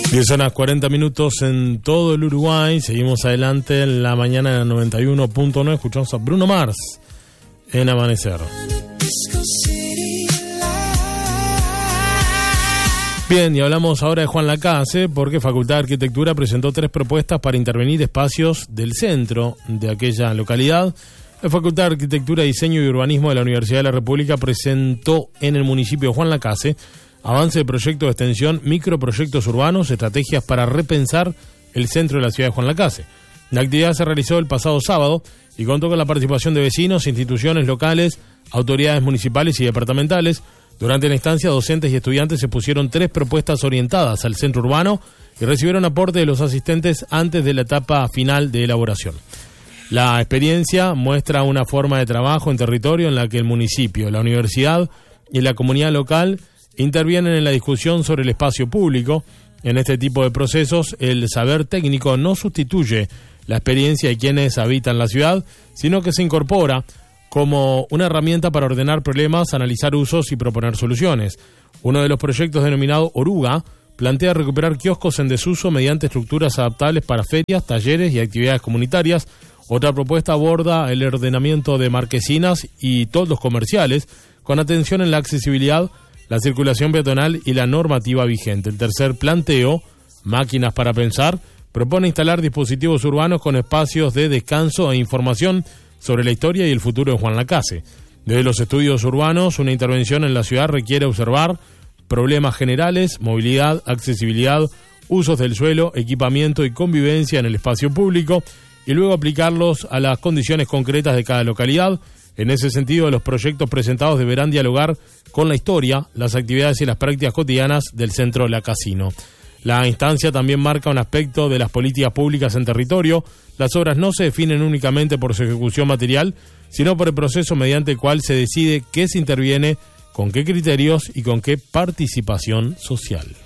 10 horas 40 minutos en todo el Uruguay. Seguimos adelante en la mañana en 91.9. Escuchamos a Bruno Mars en Amanecer. Bien, y hablamos ahora de Juan Lacase, porque Facultad de Arquitectura presentó 3 propuestas para intervenir espacios del centro de aquella localidad. La Facultad de Arquitectura, Diseño y Urbanismo de la Universidad de la República presentó en el municipio de Juan Lacase avance de proyecto de extensión, microproyectos urbanos, estrategias para repensar el centro de la ciudad de Juan Lacase. La actividad se realizó el pasado sábado y contó con la participación de vecinos, instituciones locales, autoridades municipales y departamentales. Durante la instancia, docentes y estudiantes se pusieron 3 propuestas orientadas al centro urbano y recibieron aporte de los asistentes antes de la etapa final de elaboración. La experiencia muestra una forma de trabajo en territorio en la que el municipio, la universidad y la comunidad local intervienen en la discusión sobre el espacio público. En este tipo de procesos, el saber técnico no sustituye la experiencia de quienes habitan la ciudad, sino que se incorpora como una herramienta para ordenar problemas, analizar usos y proponer soluciones. Uno de los proyectos, denominado Oruga, plantea recuperar kioscos en desuso mediante estructuras adaptables para ferias, talleres y actividades comunitarias. Otra propuesta aborda el ordenamiento de marquesinas y toldos comerciales, con atención en la accesibilidad, la circulación peatonal y la normativa vigente. El tercer planteo, Máquinas para Pensar, propone instalar dispositivos urbanos con espacios de descanso e información sobre la historia y el futuro de Juan Lacase. Desde los estudios urbanos, una intervención en la ciudad requiere observar problemas generales, movilidad, accesibilidad, usos del suelo, equipamiento y convivencia en el espacio público, y luego aplicarlos a las condiciones concretas de cada localidad. En ese sentido, los proyectos presentados deberán dialogar con la historia, las actividades y las prácticas cotidianas del centro lacasino. La instancia también marca un aspecto de las políticas públicas en territorio. Las obras no se definen únicamente por su ejecución material, sino por el proceso mediante el cual se decide qué se interviene, con qué criterios y con qué participación social.